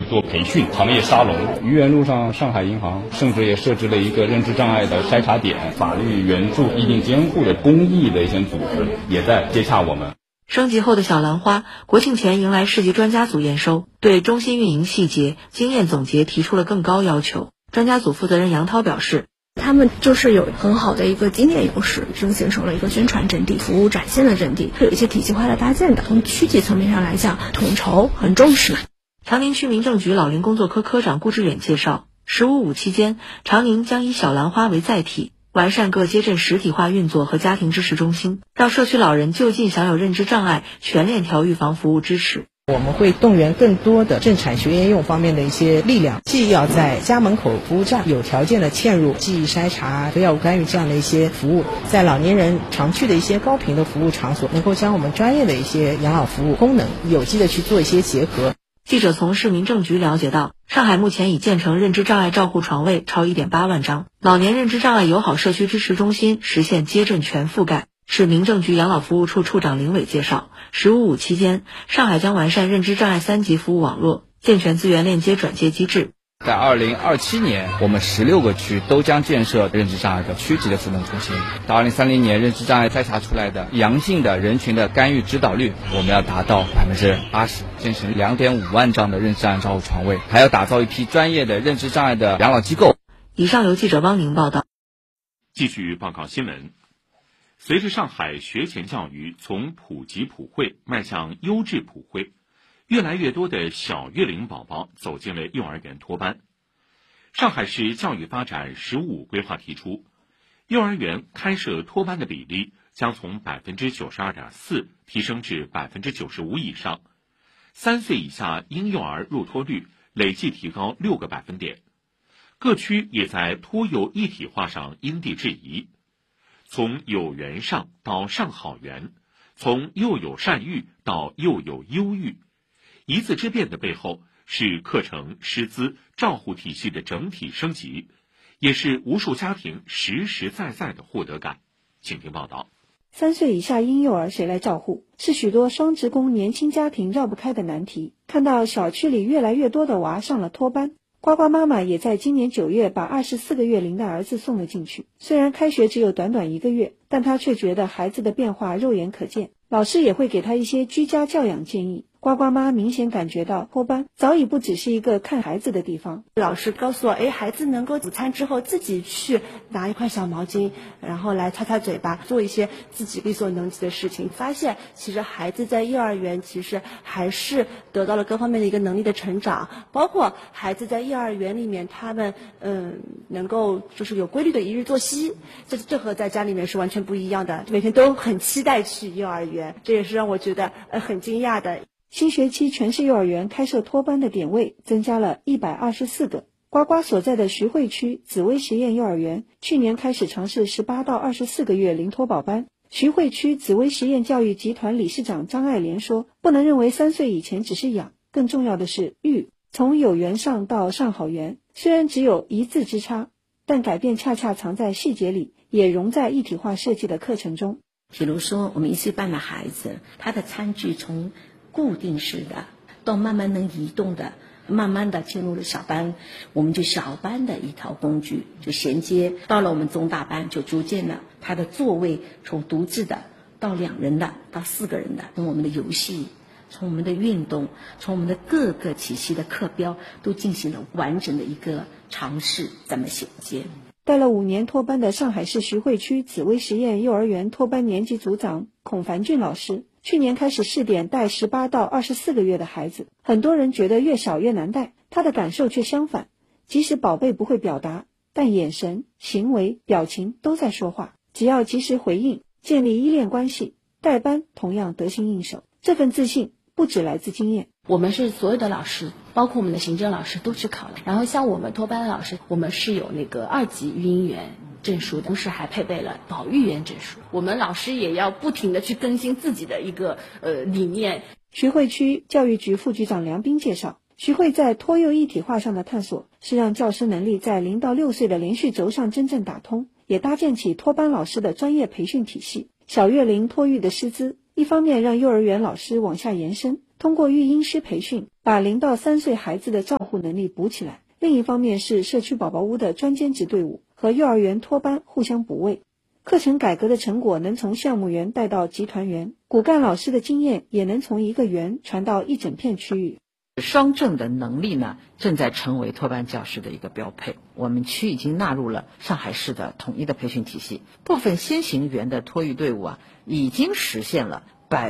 做培训、行业沙龙。愚园路上上海银行甚至也设置了一个认知障碍的筛查点，法律援助、意定监护的公益的一些组织也在接洽我们。 升级后的小兰花，国庆前迎来市级专家组验收，对中心运营细节、经验总结提出了更高要求。专家组负责人杨涛表示， 他们就是有很好的一个经验优势，已经形成了一个宣传阵地、服务展现的阵地，是有一些体系化的搭建的。从区级层面上来讲，统筹很重视。 长宁区民政局老龄工作科科长顾志远介绍，15.5期间，长宁将以小兰花为载体，完善各街镇实体化运作和家庭支持中心，让社区老人就近享有认知障碍全链条预防服务支持。 我们会动员更多的政产学研用方面的一些力量，既要在家门口服务站有条件的嵌入记忆筛查和药物干预这样的一些服务，在老年人常去的一些高频的服务场所，能够将我们专业的一些养老服务功能有机的去做一些结合。 记者从市民政局了解到，上海目前已建成认知障碍照护床位超 1.8 万张，老年认知障碍友好社区支持中心实现街镇全覆盖。市民政局养老服务处处长林伟介绍，15.5期间，上海将完善认知障碍3级服务网络，健全资源链接转介机制。 在2027年，我们16个区都将建设认知障碍的区级的服务中心。到2030年，认知障碍筛查出来的阳性的人群的干预指导率，我们要达到80%，建成2.5万张的认知障碍照护床位，还要打造一批专业的认知障碍的养老机构。 以上由记者汪宁报道。 继续报告新闻。随着上海学前教育从普及普惠迈向优质普惠，越来越多的小月龄宝宝走进了幼儿园托班。上海市教育发展15规划提出，幼儿园开设托班的比例将从 92.4% 提升至 95% 以上，3岁以下婴幼儿入托率累计提高6个百分点。各区也在托幼一体化上因地制宜，从有园上到上好园，从幼有善育到幼有优育。一字之变的背后是课程、师资、照护体系的整体升级，也是无数家庭实实在在的获得感。请听报道。 3岁以下婴幼儿谁来照护，是许多双职工年轻家庭绕不开的难题。看到小区里越来越多的娃上了托班，呱呱妈妈也在今年9月把24个月龄的儿子送了进去。虽然开学只有短短1个月，但他却觉得孩子的变化肉眼可见，老师也会给他一些居家教养建议。呱呱妈明显感觉到托班早已不只是一个看孩子的地方。 老师告诉我，孩子能够午餐之后自己去拿一块小毛巾，然后来擦擦嘴巴，做一些自己力所能及的事情。发现其实孩子在幼儿园其实还是得到了各方面的一个能力的成长，包括孩子在幼儿园里面他们能够就是有规律的一日作息，这和在家里面是完全不一样的，每天都很期待去幼儿园，这也是让我觉得很惊讶的。 新学期全市幼儿园开设托班的点位增加了124个。呱呱所在的徐汇区紫薇实验幼儿园去年开始尝试18到24个月零托保班。徐汇区紫薇实验教育集团理事长张爱莲说，不能认为3岁以前只是养，更重要的是育。从有园上到上好园，虽然只有1字之差，但改变恰恰藏在细节里，也融在一体化设计的课程中。 比如说我们1岁半的孩子，他的餐具从固定式的到慢慢能移动的，慢慢的进入了小班，我们就小班的一套工具就衔接到了我们中大班，就逐渐的他的座位从独自的到2人的到4个人的，从我们的游戏，从我们的运动，从我们的各个体系的课标都进行了完整的一个尝试，怎么衔接。 带了5年托班的上海市徐汇区紫薇实验幼儿园托班年级组长孔凡俊老师，去年开始试点带18到24个月的孩子，很多人觉得越小越难带，他的感受却相反。即使宝贝不会表达，但眼神、行为、表情都在说话，只要及时回应，建立依恋关系，带班同样得心应手。这份自信不只来自经验。 我们是所有的老师，包括我们的行政老师都去考了，然后像我们托班的老师，我们是有那个2级育婴员证书的，同时还配备了保育员证书。我们老师也要不停的去更新自己的一个理念。 徐汇区教育局副局长梁斌介绍，徐汇在托幼一体化上的探索，是让教师能力在0到6岁的连续轴上真正打通，也搭建起托班老师的专业培训体系。小月龄托育的师资一方面让幼儿园老师往下延伸，通过育婴师培训，把0到3岁孩子的照护能力补起来；另一方面是社区宝宝屋的专兼职队伍和幼儿园托班互相补位。课程改革的成果能从项目园带到集团园，骨干老师的经验也能从一个园传到一整片区域。 双证的能力呢，正在成为托班教师的一个标配。我们区已经纳入了上海市的统一的培训体系，部分先行园的托育队伍已经实现了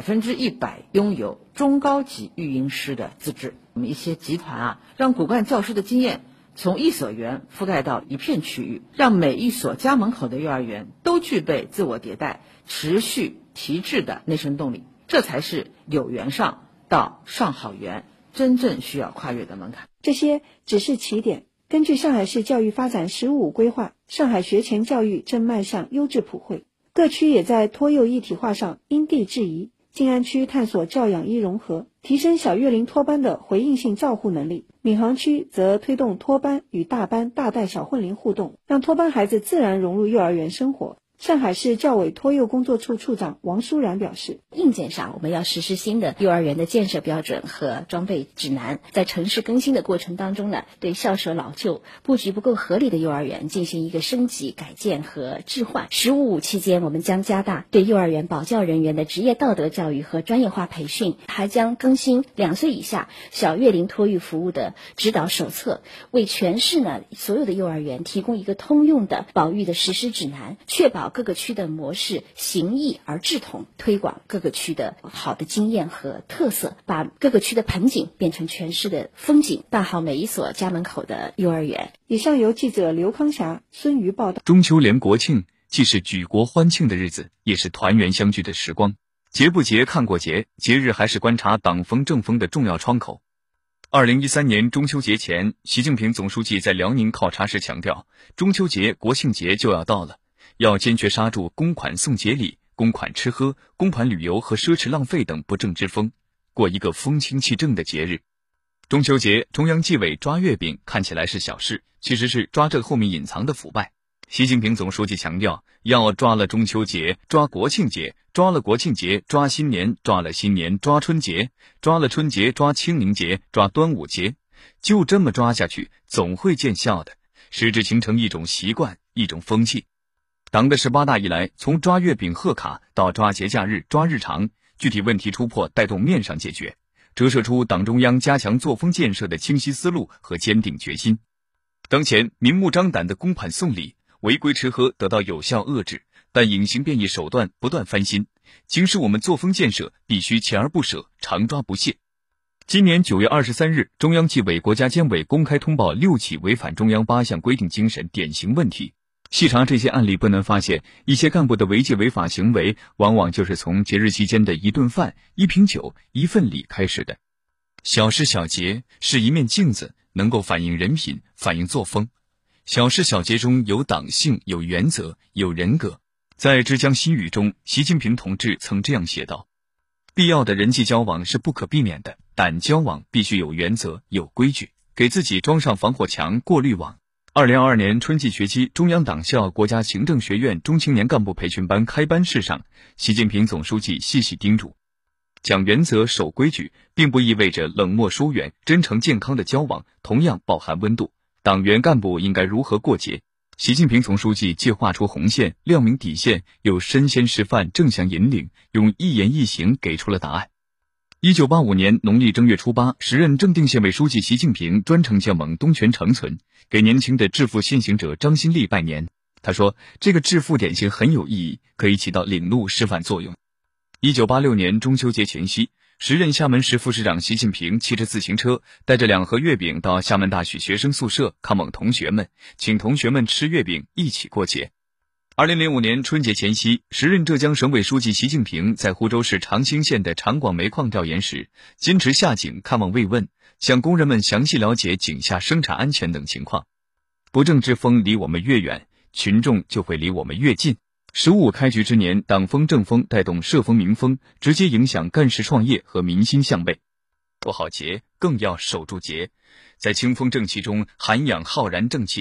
100%拥有中高级育婴师的资质。我们一些集团让骨干教师的经验从一所园覆盖到一片区域，让每一所家门口的幼儿园都具备自我迭代、持续提质的内生动力。这才是有园上到上好园真正需要跨越的门槛。 这些只是起点。根据上海市教育发展15规划，上海学前教育正迈向优质普惠，各区也在托幼一体化上因地制宜。静安区探索教养一融合，提升小月龄托班的回应性照护能力；闵行区则推动托班与大班大带小混龄互动，让托班孩子自然融入幼儿园生活。上海市教委托幼工作处处长王舒然表示， 硬件上我们要实施新的幼儿园的建设标准和装备指南，在城市更新的过程当中呢，对校舍老旧、布局不够合理的幼儿园进行一个升级改建和置换。15期间，我们将加大对幼儿园保教人员的职业道德教育和专业化培训，还将更新2岁以下小月龄托育服务的指导手册，为全市呢所有的幼儿园提供一个通用的保育的实施指南，确保各个区的模式形异而志同，推广各个区的好的经验和特色，把各个区的盆景变成全市的风景，大好每一所家门口的幼儿园。 以上由记者刘康霞、孙瑜报道。 中秋连国庆既是举国欢庆的日子，也是团圆相聚的时光。节不节看过节，节日还是观察党风政风的重要窗口。2013年中秋节前，习近平总书记在辽宁考察时强调，中秋节、国庆节就要到了，要坚决刹住公款送节礼、公款吃喝、公款旅游和奢侈浪费等不正之风，过一个风清气正的节日。中秋节，中央纪委抓月饼看起来是小事，其实是抓这后面隐藏的腐败。习近平总书记强调，要抓了中秋节，抓国庆节，抓了国庆节，抓新年，抓了新年，抓春节，抓了春节，抓清明节，抓端午节，就这么抓下去，总会见效的，使之形成一种习惯，一种风气。党的18大以来，从抓月饼贺卡到抓节假日、抓日常，具体问题突破带动面上解决，折射出党中央加强作风建设的清晰思路和坚定决心。当前明目张胆的公款送礼、违规吃喝得到有效遏制，但隐形变异手段不断翻新，警示我们作风建设必须锲而不舍，常抓不懈。今年9月23日，中央纪委国家监委公开通报6起违反中央8项规定精神典型问题。细查这些案例，不难发现，一些干部的违纪违法行为，往往就是从节日期间的一顿饭、一瓶酒、一份礼开始的。小事小节是一面镜子，能够反映人品，反映作风。小事小节中有党性，有原则，有人格。在《之江新语》中，习近平同志曾这样写道：必要的人际交往是不可避免的，但交往必须有原则，有规矩，给自己装上防火墙、过滤网。2022年春季学期，中央党校国家行政学院中青年干部培训班开班式上，习近平总书记细细叮嘱，讲原则、守规矩，并不意味着冷漠疏远，真诚健康的交往同样饱含温度。党员干部应该如何过节？习近平总书记既画出红线，亮明底线，又身先示范，正向引领，用一言一行给出了答案。1985年农历正月初8，时任正定县委书记习近平专程前往东泉长存，给年轻的致富先行者张新立拜年。他说，这个致富典型很有意义，可以起到领路示范作用。1986年中秋节前夕，时任厦门市副市长习近平骑着自行车，带着2盒月饼到厦门大学学生宿舍看望同学们，请同学们吃月饼，一起过节。2005年春节前夕，时任浙江省委书记习近平在湖州市长兴县的长广煤矿调研时，坚持下井看望慰问，向工人们详细了解井下生产安全等情况。不正之风离我们越远，群众就会离我们越近。15开局之年，党风政风带动社风民风，直接影响干事创业和民心向背。过好节，更要守住节，在清风正气中涵养浩然正气，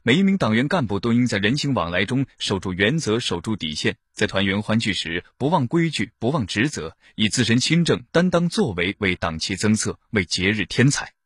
每一名党员干部都应在人情往来中守住原则，守住底线，在团圆欢聚时不忘规矩，不忘职责，以自身亲政、担当作为为党旗增色，为节日添彩。